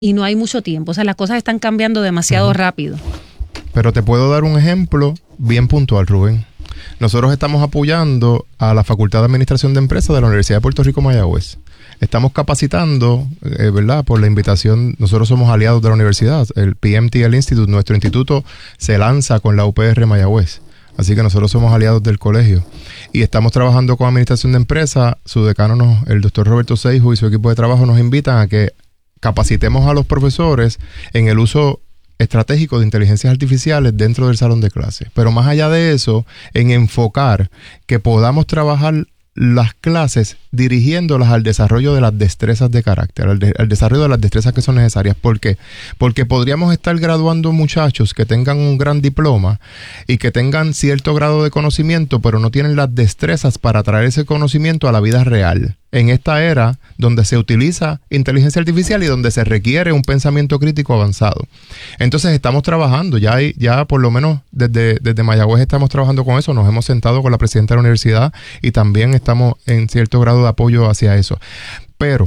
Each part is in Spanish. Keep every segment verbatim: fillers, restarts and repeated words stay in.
y no hay mucho tiempo. O sea, las cosas están cambiando demasiado uh-huh. rápido. Pero te puedo dar un ejemplo bien puntual, Rubén. Nosotros estamos apoyando a la Facultad de Administración de Empresas de la Universidad de Puerto Rico, Mayagüez. Estamos capacitando, eh, ¿verdad? Por la invitación, nosotros somos aliados de la universidad. El P M T L Institute, nuestro instituto, se lanza con la U P R Mayagüez. Así que nosotros somos aliados del colegio. Y estamos trabajando con Administración de Empresas. Su decano, nos, el doctor Roberto Seijo y su equipo de trabajo nos invitan a que capacitemos a los profesores en el uso estratégico de inteligencias artificiales dentro del salón de clase. Pero más allá de eso, en enfocar que podamos trabajar las clases dirigiéndolas al desarrollo de las destrezas de carácter, al, de, al desarrollo de las destrezas que son necesarias. ¿Por qué? Porque podríamos estar graduando muchachos que tengan un gran diploma y que tengan cierto grado de conocimiento, pero no tienen las destrezas para traer ese conocimiento a la vida real. En esta era donde se utiliza inteligencia artificial y donde se requiere un pensamiento crítico avanzado. Entonces estamos trabajando, ya hay, ya por lo menos desde, desde Mayagüez estamos trabajando con eso, nos hemos sentado con la presidenta de la universidad y también estamos en cierto grado de apoyo hacia eso. Pero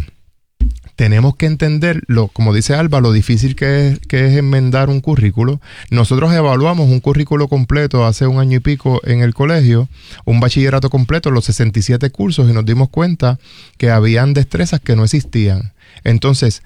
tenemos que entender, lo, como dice Alba, lo difícil que es, que es enmendar un currículo. Nosotros evaluamos un currículo completo hace un año y pico en el colegio, un bachillerato completo, los sesenta y siete cursos, y nos dimos cuenta que habían destrezas que no existían. Entonces,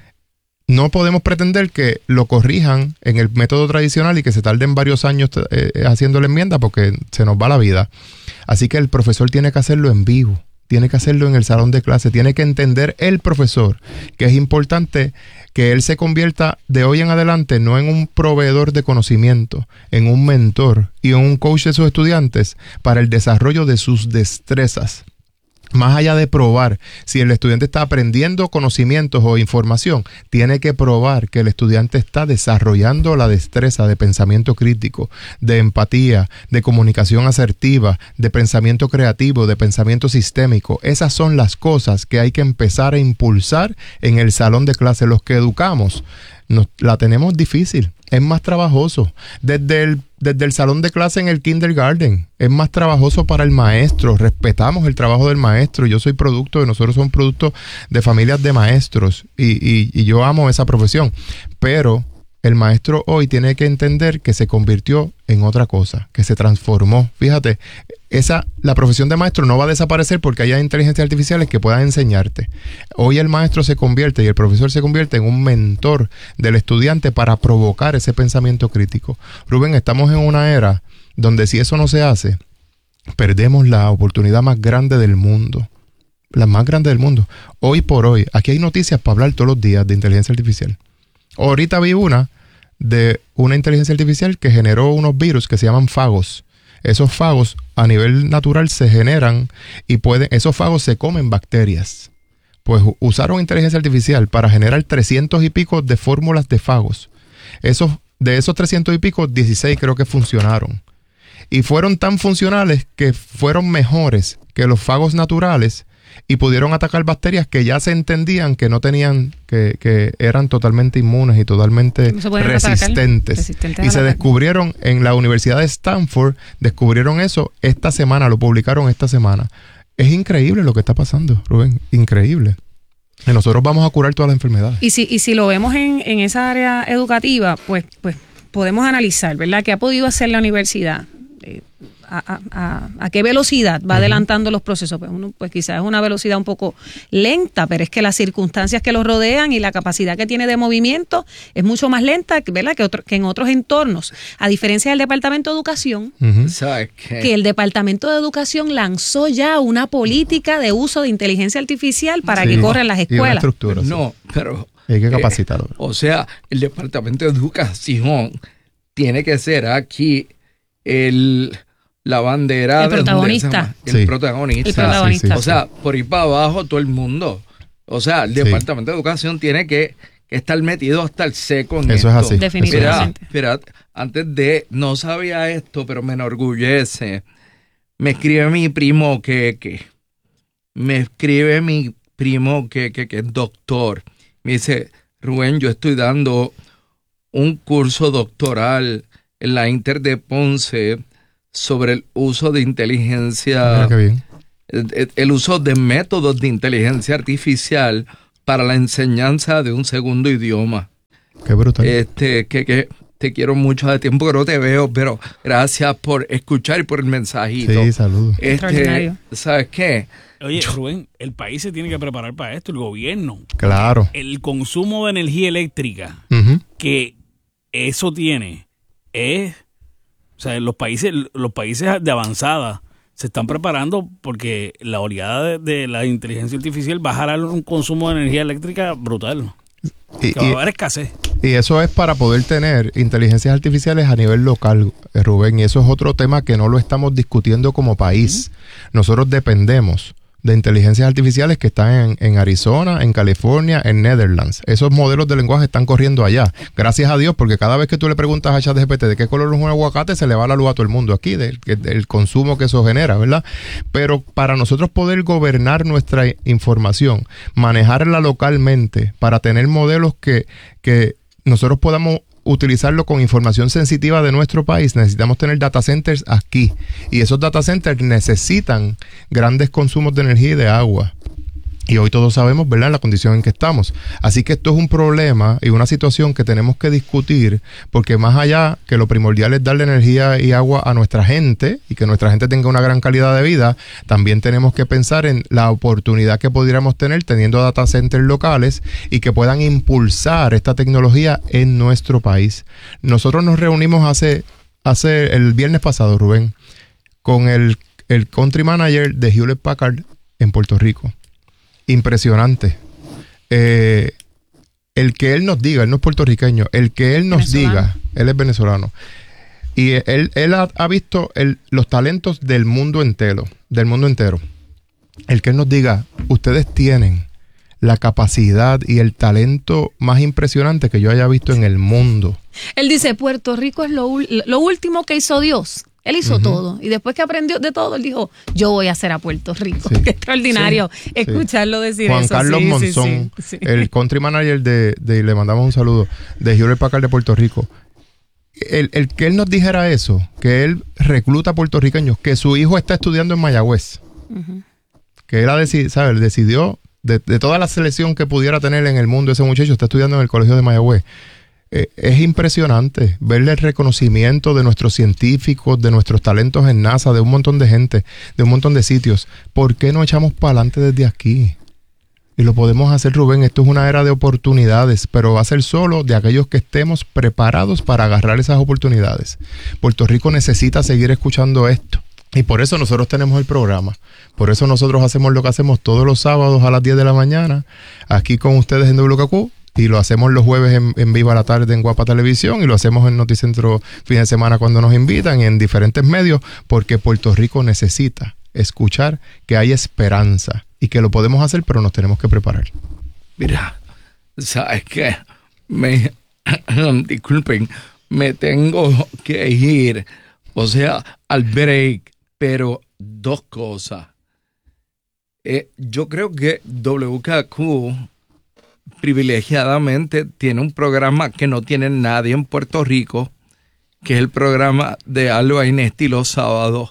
no podemos pretender que lo corrijan en el método tradicional y que se tarden varios años eh, haciendo la enmienda porque se nos va la vida. Así que el profesor tiene que hacerlo en vivo. Tiene que hacerlo en el salón de clase, tiene que entender el profesor que es importante que él se convierta de hoy en adelante no en un proveedor de conocimiento, en un mentor y en un coach de sus estudiantes para el desarrollo de sus destrezas. Más allá de probar si el estudiante está aprendiendo conocimientos o información, tiene que probar que el estudiante está desarrollando la destreza de pensamiento crítico, de empatía, de comunicación asertiva, de pensamiento creativo, de pensamiento sistémico. Esas son las cosas que hay que empezar a impulsar en el salón de clase. Los que educamos nos, la tenemos difícil, es más trabajoso. Desde el Desde el salón de clase en el kindergarten, es más trabajoso para el maestro. Respetamos el trabajo del maestro. Yo soy producto, de nosotros somos producto de familias de maestros y, y, y yo amo esa profesión. Pero el maestro hoy tiene que entender que se convirtió en otra cosa, que se transformó. Fíjate, esa, la profesión de maestro no va a desaparecer porque haya inteligencias artificiales que puedan enseñarte. Hoy el maestro se convierte y el profesor se convierte en un mentor del estudiante para provocar ese pensamiento crítico. Rubén, estamos en una era donde si eso no se hace, perdemos la oportunidad más grande del mundo. La más grande del mundo. Hoy por hoy, aquí hay noticias para hablar todos los días de inteligencia artificial. Ahorita vi una de una inteligencia artificial que generó unos virus que se llaman fagos. Esos fagos a nivel natural se generan y pueden, esos fagos se comen bacterias. Pues usaron inteligencia artificial para generar trescientos y pico de fórmulas de fagos. Esos, de esos trescientos y pico, dieciséis creo que funcionaron. Y fueron tan funcionales que fueron mejores que los fagos naturales y pudieron atacar bacterias que ya se entendían que no tenían, que, que eran totalmente inmunes y totalmente resistentes. resistentes. Y se descubrieron en la Universidad de Stanford, descubrieron eso esta semana, lo publicaron esta semana. Es increíble lo que está pasando, Rubén, increíble. Y nosotros vamos a curar todas las enfermedades. Y si, y si lo vemos en, en esa área educativa, pues, pues podemos analizar, ¿verdad? ¿Qué ha podido hacer la universidad? Eh, A, a, a qué velocidad va adelantando los procesos. Pues, uno, pues quizás es una velocidad un poco lenta, pero es que las circunstancias que los rodean y la capacidad que tiene de movimiento es mucho más lenta, ¿verdad? que, otro, que en otros entornos. A diferencia del Departamento de Educación, uh-huh. que el Departamento de Educación lanzó ya una política de uso de inteligencia artificial para sí, que corran las escuelas. No, pero... Hay que capacitarlo. Eh, o sea, el Departamento de Educación tiene que ser aquí el... la bandera el protagonista. De, el, sí. protagonista. el protagonista. Sí, sí, sí. O sea, por ir para abajo todo el mundo. O sea, el sí. Departamento de Educación tiene que, que estar metido hasta el seco en Eso esto. es así. Definitivamente. Espera, espera, antes de, no sabía esto, pero me enorgullece. Me escribe mi primo que, que me escribe mi primo que, que, que es doctor. Me dice, Rubén, yo estoy dando un curso doctoral en la Inter de Ponce sobre el uso de inteligencia, Mira qué bien. El, el uso de métodos de inteligencia artificial para la enseñanza de un segundo idioma. Qué brutal. Este, que, que te quiero mucho, de tiempo que no te veo, pero gracias por escuchar y por el mensajito. Sí, saludos. Este, ¿sabes qué? Oye, Rubén, el país se tiene que preparar para esto, el gobierno. Claro. El consumo de energía eléctrica Uh-huh. que eso tiene es, o sea, los países, los países de avanzada se están preparando porque la oleada de, de la inteligencia artificial va a jalar un consumo de energía eléctrica brutal. Y, que va y, a haber escasez. Y eso es para poder tener inteligencias artificiales a nivel local, Rubén. Y eso es otro tema que no lo estamos discutiendo como país. Uh-huh. Nosotros dependemos de inteligencias artificiales que están en, en Arizona, en California, en Netherlands. Esos modelos de lenguaje están corriendo allá. Gracias a Dios, porque cada vez que tú le preguntas a ChatGPT de qué color es un aguacate, se le va la luz a todo el mundo aquí, del, del consumo que eso genera, ¿verdad? Pero para nosotros poder gobernar nuestra información, manejarla localmente, para tener modelos que, que nosotros podamos utilizarlo con información sensitiva de nuestro país, necesitamos tener data centers aquí. Y esos data centers necesitan grandes consumos de energía y de agua. Y hoy todos sabemos, ¿verdad?, la condición en que estamos. Así que esto es un problema y una situación que tenemos que discutir, porque más allá que lo primordial es darle energía y agua a nuestra gente y que nuestra gente tenga una gran calidad de vida, también tenemos que pensar en la oportunidad que pudiéramos tener teniendo data centers locales y que puedan impulsar esta tecnología en nuestro país. Nosotros nos reunimos hace, hace el viernes pasado, Rubén, con el, el country manager de Hewlett Packard en Puerto Rico. Impresionante. Eh, el que él nos diga, él no es puertorriqueño, el que él nos diga, él es venezolano. Y él, él ha, ha visto el, los talentos del mundo entero, del mundo entero. El que él nos diga, ustedes tienen la capacidad y el talento más impresionante que yo haya visto en el mundo. Él dice, Puerto Rico es lo, lo último que hizo Dios. Él hizo uh-huh. todo. Y después que aprendió de todo, él dijo, yo voy a hacer a Puerto Rico. Sí. Qué extraordinario sí. escucharlo decir Juan eso. Juan Carlos sí, Monzón, sí, sí, sí. el country manager de, de, le mandamos un saludo, de Hewlett Packard de Puerto Rico. El, el que él nos dijera eso, que él recluta puertorriqueños, que su hijo está estudiando en Mayagüez. Uh-huh. Que él ha decidido, ¿sabes? Decidió, de, de toda la selección que pudiera tener en el mundo, ese muchacho está estudiando en el colegio de Mayagüez. Eh, es impresionante verle el reconocimiento de nuestros científicos, de nuestros talentos en NASA, de un montón de gente, de un montón de sitios. ¿Por qué no echamos para adelante desde aquí? Y lo podemos hacer, Rubén. Esto es una era de oportunidades, pero va a ser solo de aquellos que estemos preparados para agarrar esas oportunidades. Puerto Rico necesita seguir escuchando esto. Y por eso nosotros tenemos el programa. Por eso nosotros hacemos lo que hacemos todos los sábados a las diez de la mañana, aquí con ustedes en W K Q. Y lo hacemos los jueves en, en Viva la Tarde en Guapa Televisión y lo hacemos en Noticentro fin de semana cuando nos invitan y en diferentes medios, porque Puerto Rico necesita escuchar que hay esperanza y que lo podemos hacer, pero nos tenemos que preparar. Mira, ¿sabes qué? Me, disculpen, me tengo que ir, o sea, al break, pero dos cosas. Eh, yo creo que W K Q privilegiadamente tiene un programa que no tiene nadie en Puerto Rico, que es el programa de Alba Inesti los sábados,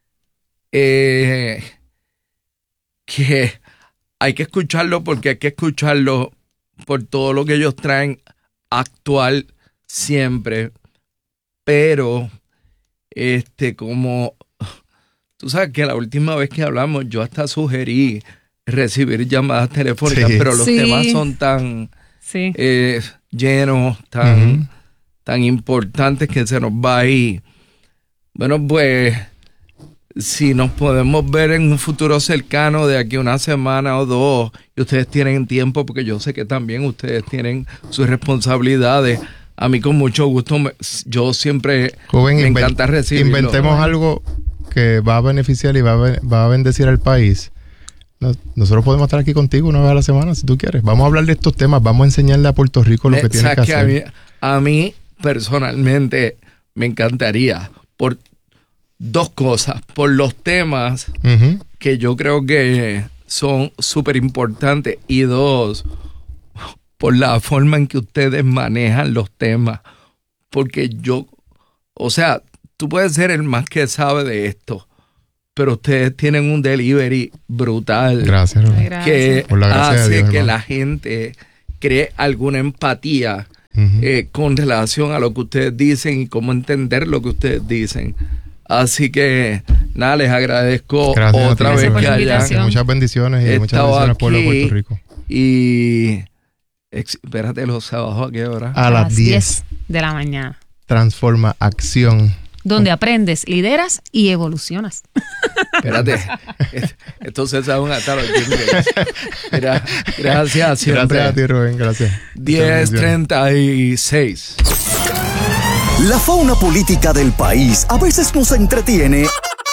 eh, que hay que escucharlo porque hay que escucharlo por todo lo que ellos traen actual siempre, pero este como tú sabes que la última vez que hablamos yo hasta sugerí recibir llamadas telefónicas, sí. pero los sí. temas son tan sí. eh, llenos, tan, uh-huh. tan importantes que se nos va ahí. Bueno, pues, si nos podemos ver en un futuro cercano, de aquí a una semana o dos, y ustedes tienen tiempo, porque yo sé que también ustedes tienen sus responsabilidades. A mí con mucho gusto, me, yo siempre Joven, me invent, encanta recibirlo. Inventemos ¿no? algo que va a beneficiar y va a, va a bendecir al país. Nosotros podemos estar aquí contigo una vez a la semana, si tú quieres. Vamos a hablar de estos temas, vamos a enseñarle a Puerto Rico lo que tiene que hacer. A mí, a mí, personalmente, me encantaría, por dos cosas. Por los temas uh-huh. que yo creo que son súper importantes. Y dos, por la forma en que ustedes manejan los temas. Porque yo, o sea, tú puedes ser el más que sabe de esto, pero ustedes tienen un delivery brutal. Gracias, que Por la gracia hace de Dios, que hermano. la gente cree alguna empatía uh-huh. eh, con relación a lo que ustedes dicen y cómo entender lo que ustedes dicen. Así que, nada, les agradezco Gracias otra vez que hayan muchas bendiciones y muchas bendiciones al pueblo de Puerto Rico. Y, ex, espérate, los sábados, ¿a qué hora? A, a las diez de la mañana. Transforma Acción. Donde aprendes, lideras y evolucionas. Espérate, entonces es un ataro. Gra- Gracias, siempre. Gracias a ti, Rubén, gracias. diez treinta y seis. La fauna política del país a veces nos entretiene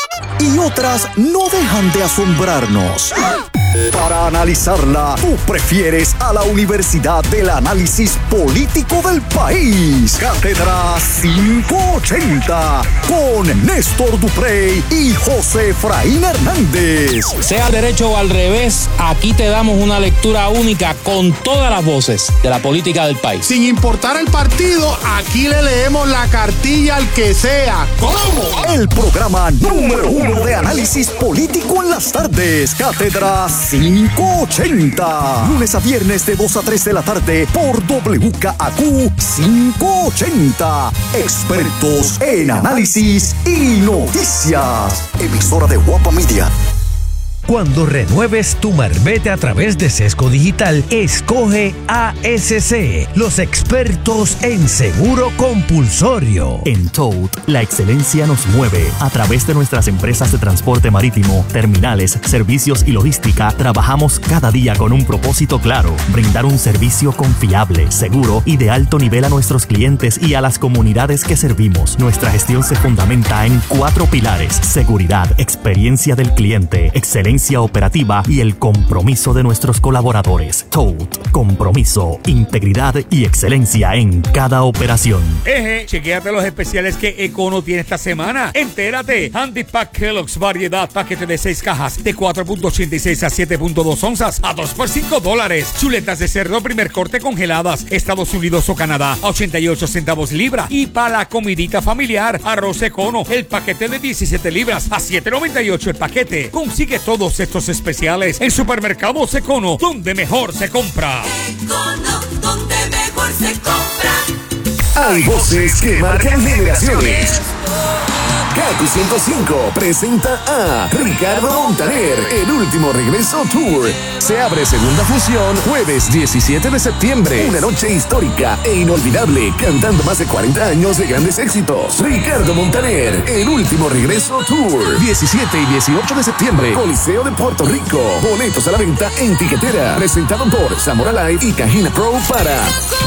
y otras no dejan de asombrarnos. Para analizarla, tú prefieres a la Universidad del Análisis Político del País. Cátedra quinientos ochenta con Néstor Duprey y José Efraín Hernández. Sea al derecho o al revés, aquí te damos una lectura única con todas las voces de la política del país. Sin importar el partido, aquí le leemos la cartilla al que sea. ¿Cómo? El programa número uno de análisis político en las tardes. Cátedra quinientos ochenta. Lunes a viernes de dos a tres de la tarde por W K A Q quinientos ochenta. Expertos en análisis y noticias. Emisora de Guapa Media. Cuando renueves tu marbete a través de Sesco Digital, escoge A S C, los expertos en seguro compulsorio. En Toad, la excelencia nos mueve. A través de nuestras empresas de transporte marítimo, terminales, servicios y logística, trabajamos cada día con un propósito claro: brindar un servicio confiable, seguro y de alto nivel a nuestros clientes y a las comunidades que servimos. Nuestra gestión se fundamenta en cuatro pilares: seguridad, experiencia del cliente, excelencia operativa y el compromiso de nuestros colaboradores. Toad, compromiso, integridad y excelencia en cada operación. Eje, chequéate los especiales que Econo tiene esta semana. Entérate. Handy Pack Kellogg's variedad, paquete de seis cajas de cuatro punto ochenta y seis a siete punto dos onzas a dos por cinco dólares. Chuletas de cerdo primer corte congeladas, Estados Unidos o Canadá, a ochenta y ocho centavos libra. Y para la comidita familiar, arroz Econo, el paquete de diecisiete libras a siete noventa y ocho el paquete. Consigue todos estos especiales en Supermercados Econo, donde mejor se compra. Econo, donde mejor se compra. Hay voces que marcan generaciones. Kaku ciento cinco presenta a Ricardo Montaner, El Último Regreso Tour. Se abre segunda función jueves diecisiete de septiembre. Una noche histórica e inolvidable, cantando más de cuarenta años de grandes éxitos. Ricardo Montaner, El Último Regreso Tour. diecisiete y dieciocho de septiembre, Coliseo de Puerto Rico. Boletos a la venta en Tiquetera. Presentado por Zamora Live y Cajina Pro para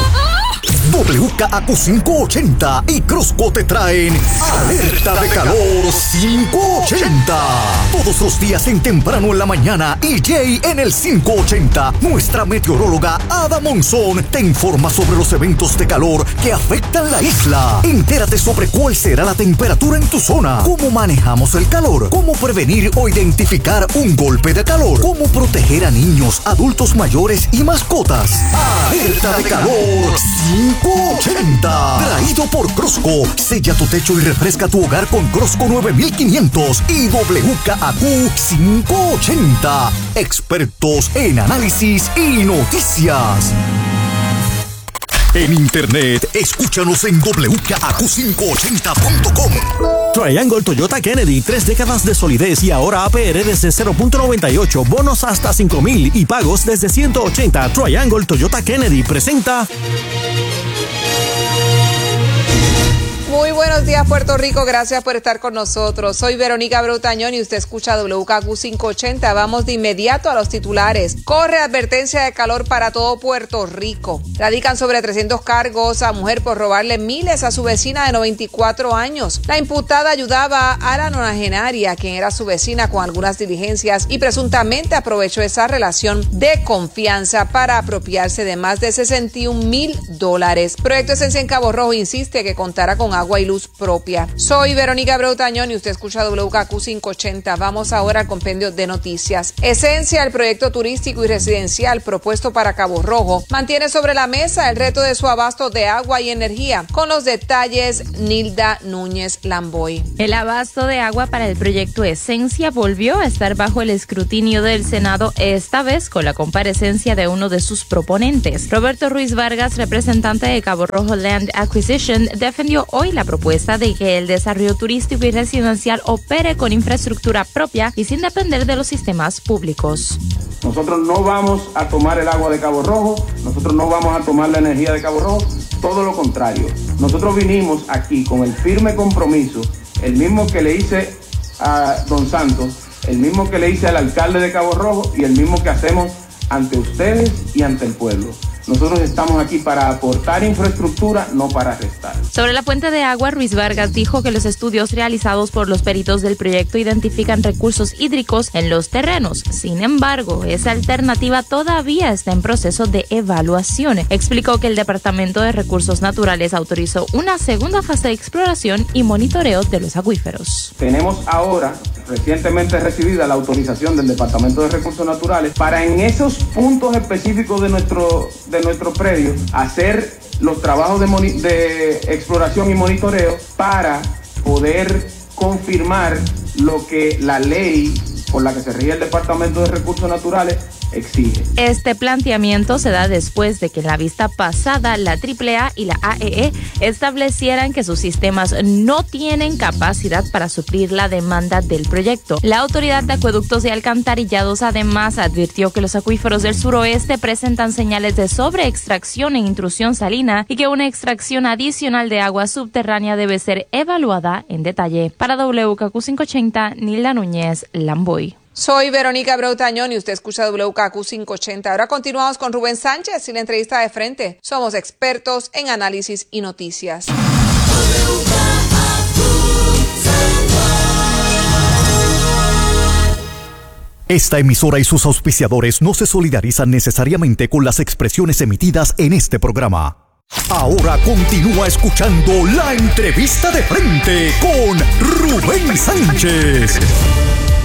W K A Q quinientos ochenta y Crosco te traen Alerta de Calor quinientos ochenta. Todos los días en temprano en la mañana, E J en el quinientos ochenta. Nuestra meteoróloga Ada Monzón te informa sobre los eventos de calor que afectan la isla. Entérate sobre cuál será la temperatura en tu zona, cómo manejamos el calor, cómo prevenir o identificar un golpe de calor, cómo proteger a niños, adultos mayores y mascotas. Alerta de Calor quinientos ochenta. Traído por Crosco. Sella tu techo y refresca tu hogar con Crosco nueve mil quinientos y W K A Q quinientos ochenta. Expertos en análisis y noticias. En internet, escúchanos en W K A Q quinientos ochenta punto com. Triangle Toyota Kennedy, tres décadas de solidez y ahora A P R desde cero punto noventa y ocho, bonos hasta cinco mil y pagos desde ciento ochenta. Triangle Toyota Kennedy presenta... Muy buenos días, Puerto Rico. Gracias por estar con nosotros. Soy Verónica Brutañón y usted escucha W K Q quinientos ochenta. Vamos de inmediato a los titulares. Corre advertencia de calor para todo Puerto Rico. Radican sobre trescientos cargos a mujer por robarle miles a su vecina de noventa y cuatro años. La imputada ayudaba a la nonagenaria, quien era su vecina, con algunas diligencias y presuntamente aprovechó esa relación de confianza para apropiarse de más de sesenta y un mil dólares. Proyecto Esencia en Cabo Rojo insiste que contará con agua y luz propia. Soy Verónica Abreu Tañón y usted escucha W K Q quinientos ochenta. Vamos ahora al compendio de noticias. Esencia, el proyecto turístico y residencial propuesto para Cabo Rojo, mantiene sobre la mesa el reto de su abasto de agua y energía. Con los detalles, Nilda Núñez Lamboy. El abasto de agua para el proyecto Esencia volvió a estar bajo el escrutinio del Senado, esta vez con la comparecencia de uno de sus proponentes. Roberto Ruiz Vargas, representante de Cabo Rojo Land Acquisition, defendió hoy la propuesta de que el desarrollo turístico y residencial opere con infraestructura propia y sin depender de los sistemas públicos. Nosotros no vamos a tomar el agua de Cabo Rojo, nosotros no vamos a tomar la energía de Cabo Rojo, todo lo contrario. Nosotros vinimos aquí con el firme compromiso, el mismo que le hice a don Santos, el mismo que le hice al alcalde de Cabo Rojo y el mismo que hacemos ante ustedes y ante el pueblo. Nosotros estamos aquí para aportar infraestructura, no para restar. Sobre la fuente de agua, Ruiz Vargas dijo que los estudios realizados por los peritos del proyecto identifican recursos hídricos en los terrenos. Sin embargo, esa alternativa todavía está en proceso de evaluación. Explicó que el Departamento de Recursos Naturales autorizó una segunda fase de exploración y monitoreo de los acuíferos. Tenemos ahora, recientemente recibida la autorización del Departamento de Recursos Naturales para en esos puntos específicos de nuestro de nuestro predio hacer los trabajos de, moni- de exploración y monitoreo para poder confirmar lo que la ley por la que se rige el Departamento de Recursos Naturales exige. Este planteamiento se da después de que en la vista pasada la triple A y la A E E establecieran que sus sistemas no tienen capacidad para suplir la demanda del proyecto. La Autoridad de Acueductos y Alcantarillados además advirtió que los acuíferos del suroeste presentan señales de sobreextracción e intrusión salina y que una extracción adicional de agua subterránea debe ser evaluada en detalle. Para W K Q quinientos ochenta, Nilda Núñez Lamboy. Soy Verónica Abreu Tañón y usted escucha W K Q quinientos ochenta. Ahora continuamos con Rubén Sánchez y la entrevista de frente. Somos expertos en análisis y noticias. Esta emisora y sus auspiciadores no se solidarizan necesariamente con las expresiones emitidas en este programa. Ahora continúa escuchando la entrevista de frente con Rubén Sánchez.